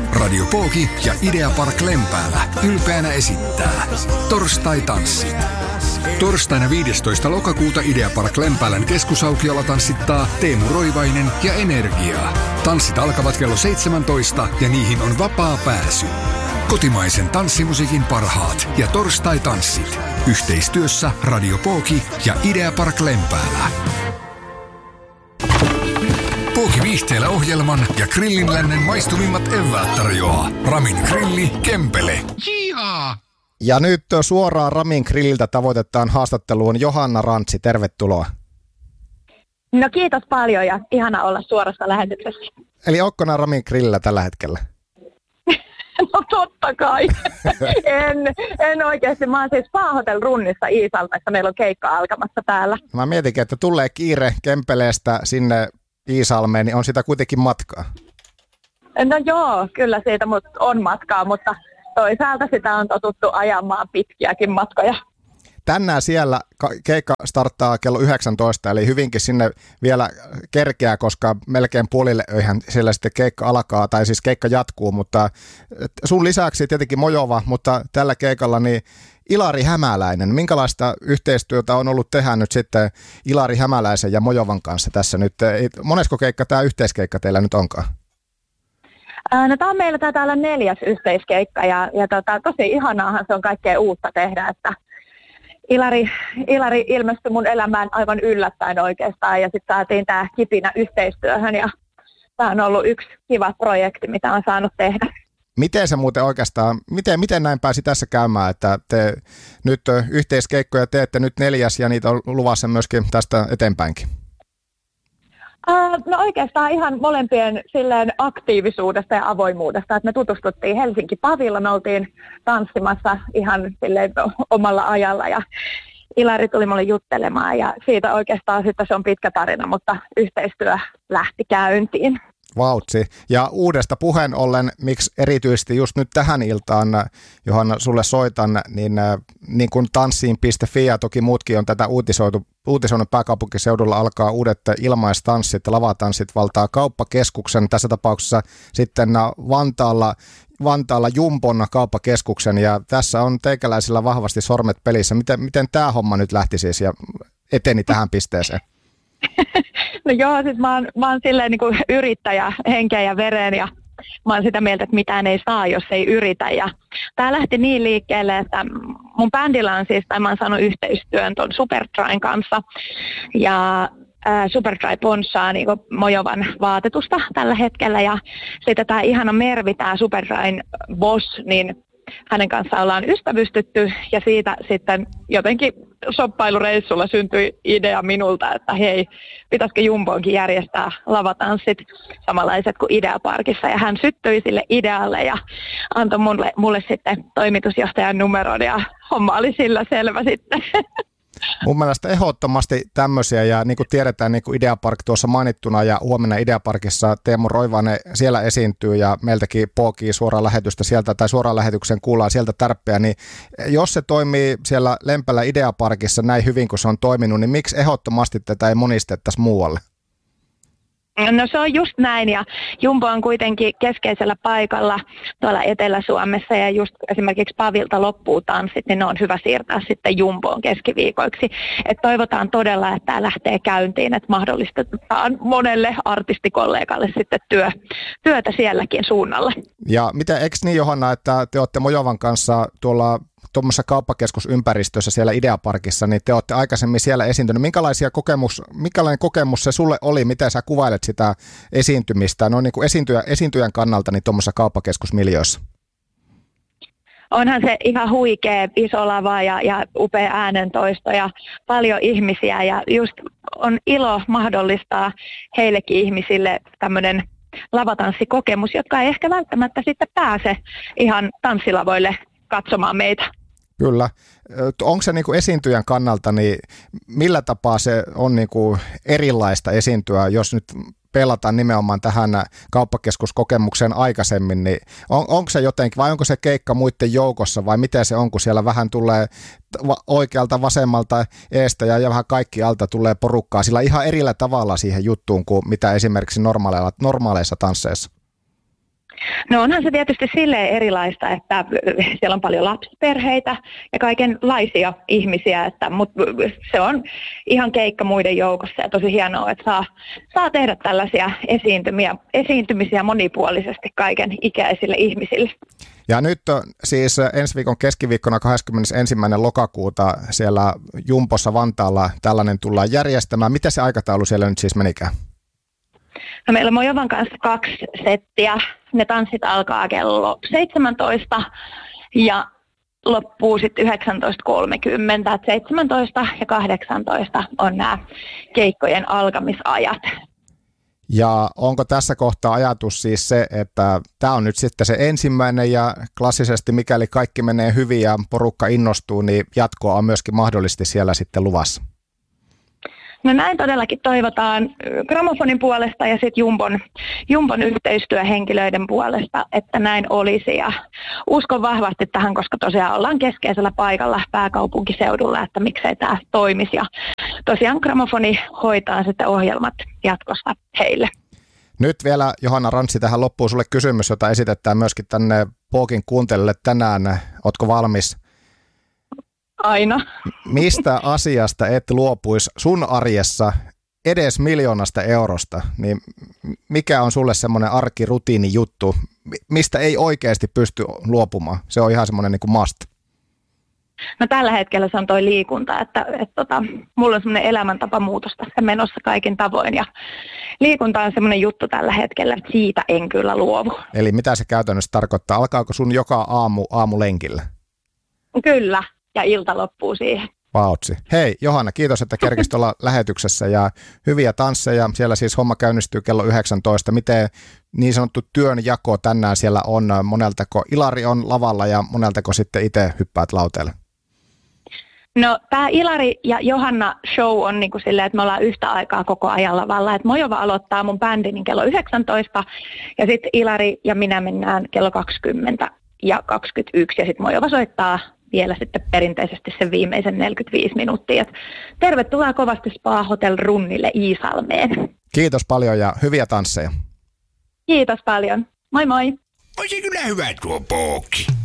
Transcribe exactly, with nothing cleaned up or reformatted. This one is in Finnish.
Radio Pooki ja Ideapark Lempäälä ylpeänä esittää Torstai-tanssit. Torstaina viidestoista lokakuuta Ideapark Lempäälän keskusaukiolla tanssittaa Teemu Roivainen ja Energiaa. Tanssit alkavat kello seitsemäntoista ja niihin on vapaa pääsy. Kotimaisen tanssimusiikin parhaat ja Torstai-tanssit. Yhteistyössä Radio Pooki ja Ideapark Lempäälä. Pooki Viihteellä ohjelman ja Grillinlännen maistuvimmat eväät tarjoaa Ramin Grilli Kempele. Jihaa! Ja nyt suoraan Ramin Grilliltä tavoitetaan haastatteluun Johanna Rantsi. Tervetuloa. No kiitos paljon ja ihana olla suorassa lähetyksessä. Eli ootko nää Ramin Grillillä tällä hetkellä? No totta kai. en, en oikeasti. Mä oon siis Spa Hotel Runnissa Iisalmessa. Meillä on keikka alkamassa täällä. Mä mietinkin, että tulee kiire Kempeleestä sinne Iisalmeen, niin on sitä kuitenkin matkaa. No joo, kyllä siitä on matkaa, mutta toisaalta sitä on totuttu ajamaan pitkiäkin matkoja. Tänään siellä keikka starttaa kello yhdeksäntoista, eli hyvinkin sinne vielä kerkeää, koska melkein puolille öihän siellä sitten keikka alkaa, tai siis keikka jatkuu, mutta sun lisäksi tietenkin Mojova, mutta tällä keikalla niin Ilari Hämäläinen. Minkälaista yhteistyötä on ollut tehdä nyt sitten Ilari Hämäläisen ja Mojovan kanssa tässä nyt? Monesko keikka tämä yhteiskeikka teillä nyt onkaan? No tämä on meillä täällä neljäs yhteiskeikka ja, ja tota, tosi ihanaahan se on kaikkea uutta tehdä, että Ilari, Ilari ilmestyi mun elämään aivan yllättäen oikeastaan ja sitten saatiin tämä kipinä yhteistyöhön ja tämä on ollut yksi kiva projekti, mitä on saanut tehdä. Miten se muuten oikeastaan, miten, miten näin pääsi tässä käymään, että te nyt yhteiskeikkoja teette nyt neljäs ja niitä on luvassa myöskin tästä eteenpäinkin? Uh, no oikeastaan ihan molempien silleen aktiivisuudesta ja avoimuudesta, että me tutustuttiin Helsinki Pavilla, me oltiin tanssimassa ihan silleen omalla ajalla ja Ilari tuli mulle juttelemaan ja siitä oikeastaan sitten se on pitkä tarina, mutta yhteistyö lähti käyntiin. Vautsi. Ja uudesta puheen ollen, miksi erityisesti just nyt tähän iltaan, Johanna, sulle soitan, niin, niin kuin tanssiin piste fi ja toki muutkin on tätä uutisoitu, uutisoinut pääkaupunkiseudulla alkaa uudet ilmaistanssit, lavatanssit valtaa kauppakeskuksen, tässä tapauksessa sitten Vantaalla, Vantaalla Jumbon kauppakeskuksen ja tässä on teikäläisillä vahvasti sormet pelissä. Miten, miten tämä homma nyt lähti siis ja eteni tähän pisteeseen? No joo, siis mä oon, mä oon silleen niin kuin yrittäjä henkeä ja veren ja mä oon sitä mieltä, että mitään ei saa, jos ei yritä. Ja tää lähti niin liikkeelle, että mun bändillä on siis, tai mä oon saanut yhteistyön ton Superdryn kanssa ja ää, Superdry ponssaa niin kuin Mojovan vaatetusta tällä hetkellä ja sitten tää ihana Mervi, tää Superdryn boss, niin hänen kanssaan ollaan ystävystytty ja siitä sitten jotenkin shoppailureissulla syntyi idea minulta, että hei, pitäisikö Jumboonkin järjestää lavatanssit samanlaiset kuin Ideaparkissa. Ja hän syttyi sille idealle ja antoi mulle, mulle sitten toimitusjohtajan numeron ja homma oli sillä selvä sitten. Mun mielestä ehdottomasti tämmöisiä ja niin kuin tiedetään niin kuin Ideapark tuossa mainittuna ja huomenna Ideaparkissa Teemu Roivainen siellä esiintyy ja meiltäkin Pookii suoraan lähetystä sieltä tai suoraan lähetyksen kuullaan sieltä tärppeä, niin jos se toimii siellä Lempäälä Ideaparkissa näin hyvin kuin se on toiminut, niin miksi ehdottomasti tätä ei monistettaisi muualle? No se on just näin ja Jumbo on kuitenkin keskeisellä paikalla tuolla Etelä-Suomessa ja just esimerkiksi Pavilta loppuu tanssit, niin ne on hyvä siirtää sitten Jumboon keskiviikoiksi. Et toivotaan todella, että tämä lähtee käyntiin, että mahdollistetaan monelle artistikollegalle sitten työ, työtä sielläkin suunnalla. Ja mitä, eikö niin Johanna, että te olette Mojovan kanssa tuolla tuommoisessa kauppakeskusympäristössä siellä Ideaparkissa, niin te olette aikaisemmin siellä esiintynyt. Minkälaisia kokemus, minkälainen kokemus se sulle oli? Miten sä kuvailet sitä esiintymistä? No niin kuin esiintyjä, esiintyjän kannalta niin tuommoisessa kauppakeskusmiljöössä. Onhan se ihan huikea iso lava ja, ja upea äänentoisto ja paljon ihmisiä ja just on ilo mahdollistaa heillekin ihmisille tämmöinen lavatanssikokemus, jotka ei ehkä välttämättä sitten pääse ihan tanssilavoille katsomaan meitä. Kyllä. Onko se niinku esiintyjän kannalta, niin millä tapaa se on niinku erilaista esiintyä, jos nyt pelataan nimenomaan tähän kauppakeskuskokemukseen aikaisemmin, niin on, onko se jotenkin, vai onko se keikka muiden joukossa, vai miten se on, kun siellä vähän tulee oikealta, vasemmalta, eestä ja, ja vähän kaikki alta tulee porukkaa, sillä ihan erillä tavalla siihen juttuun kuin mitä esimerkiksi normaaleissa tansseissa? No onhan se tietysti silleen erilaista, että siellä on paljon lapsiperheitä ja kaikenlaisia ihmisiä, että, mutta se on ihan keikka muiden joukossa ja tosi hienoa, että saa, saa tehdä tällaisia esiintymiä, esiintymisiä monipuolisesti kaiken ikäisille ihmisille. Ja nyt siis ensi viikon keskiviikkona kahdeskymmenesensimmäinen lokakuuta siellä Jumpossa Vantaalla tällainen tullaan järjestämään. Mitä se aikataulu siellä nyt siis menikään? No meillä on Mojovan kanssa kaksi settiä. Ne tanssit alkaa kello seitsemäntoista ja loppuu sitten yhdeksäntoista kolmekymmentä. seitsemäntoista ja kahdeksantoista on nämä keikkojen alkamisajat. Ja onko tässä kohtaa ajatus siis se, että tämä on nyt sitten se ensimmäinen ja klassisesti mikäli kaikki menee hyvin ja porukka innostuu, niin jatkoa on myöskin mahdollisesti siellä sitten luvassa? No näin todellakin toivotaan Gramofonin puolesta ja sitten Jumbon, Jumbon yhteistyöhenkilöiden puolesta, että näin olisi. Ja uskon vahvasti tähän, koska tosiaan ollaan keskeisellä paikalla pääkaupunkiseudulla, että miksei tämä toimisi. Ja tosiaan Gramofoni hoitaa sitten ohjelmat jatkossa heille. Nyt vielä Johanna Rantsi tähän loppuun sulle kysymys, jota esitetään myöskin tänne Pookin kuuntelijoille tänään. Ootko valmis? Aina. Mistä asiasta et luopuisi sun arjessa edes miljoonasta eurosta, niin mikä on sulle semmoinen arkirutiini juttu, mistä ei oikeasti pysty luopumaan? Se on ihan semmoinen niin kuin must. No tällä hetkellä se on toi liikunta, että, että tota, mulla on semmoinen elämäntapa muutos tässä menossa kaikin tavoin ja liikunta on semmoinen juttu tällä hetkellä, että siitä en kyllä luovu. Eli mitä se käytännössä tarkoittaa? Alkaako sun joka aamu aamulenkillä? Kyllä. Ja ilta loppuu siihen. Vautsi. Hei Johanna, kiitos, että kerkisit olla lähetyksessä ja hyviä tansseja. Siellä siis homma käynnistyy kello yhdeksäntoista. Miten niin sanottu työnjako tänään siellä on? Moneltako Ilari on lavalla ja moneltako sitten itse hyppäät lauteelle? No tämä Ilari ja Johanna show on niin kuin silleen, että me ollaan yhtä aikaa koko ajan lavalla. Et Mojova aloittaa mun bändin kello yhdeksäntoista ja sitten Ilari ja minä mennään kello kaksikymmentä ja kaksikymmentäyksi ja sitten Mojova soittaa vielä sitten perinteisesti sen viimeisen neljäkymmentäviisi minuuttia. Et tervetuloa kovasti Spa Hotel Runnille Iisalmeen. Kiitos paljon ja hyviä tansseja. Kiitos paljon. Moi moi. On se kyllä hyvä tuo Pookki.